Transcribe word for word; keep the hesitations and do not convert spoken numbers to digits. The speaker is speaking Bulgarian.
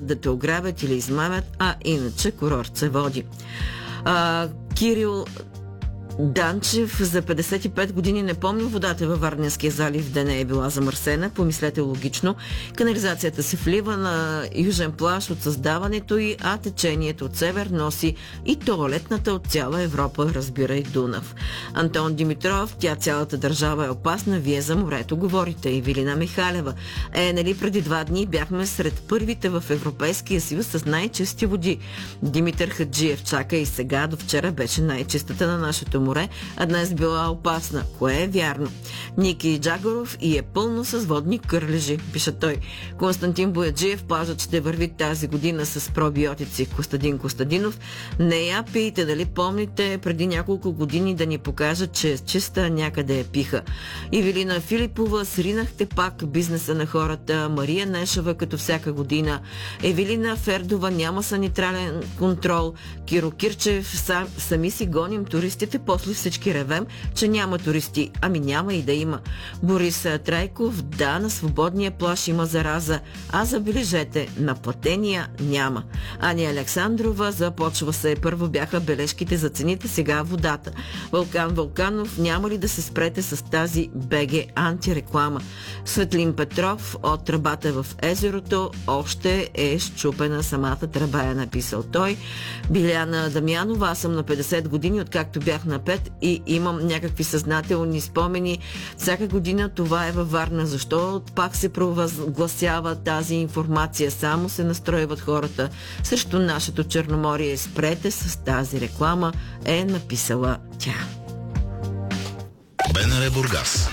дойдат да те ограбят или измамят, а иначе курорт се води. А, Кирил Данчев за петдесет и пет години не помни водата във Варненския залив да не е била замърсена. Помислете логично. Канализацията се влива на южен плаж от създаването й, а течението от север носи и тоалетната от цяла Европа, разбира и Дунав. Антон Димитров, тя цялата държава е опасна, вие за морето говорите. И Вилина Михалева. Е, нали преди два дни бяхме сред първите в Европейския съюз с най-чисти води. Димитър Хаджиев чака и сега, до вчера беше най-чистата на нашето море, а днес била опасна. Кое е вярно? Ники Джагоров и е пълно с водни кърлежи, пише той. Константин Бояджиев, плажът ще върви тази година с пробиотици. Костадин Костадинов, не я пийте, дали помните преди няколко години да ни покажат, че е чиста, някъде е пиха. Ивелина Филипова, сринахте пак бизнеса на хората. Мария Нешева, като всяка година. Евелина Фердова, няма санитарен контрол. Киро Кирчев, сам, сами си гоним туристите, после всички ревем, че няма туристи. Ами няма и да има. Борис Трайков, да, на свободния плаж има зараза, а забележете, на платения няма. Ани Александрова, започва се. Първо бяха бележките за цените, сега водата. Вълкан Вълканов, няма ли да се спрете с тази БГ антиреклама? Светлин Петров, от тръбата в езерото още е щупена самата тръба, е написал той. Биляна Дамянова, аз съм на петдесет години, откакто бях на пет и имам някакви съзнателни спомени. Всяка година това е във Варна. Защо пак се провъзгласява тази информация? Само се настройват хората срещу нашето Черноморие. Спрете с тази реклама, е написала тя. БНР Бургас.